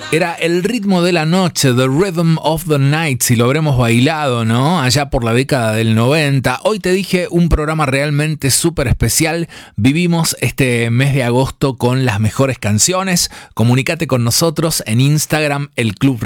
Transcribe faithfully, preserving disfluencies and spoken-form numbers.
Era el ritmo de la noche, The Rhythm of the Night, si lo habremos bailado, ¿no? Allá por la década del noventa. Hoy te dije un programa realmente súper especial. Vivimos este mes de agosto con las mejores canciones. Comunícate con nosotros en Instagram, El Club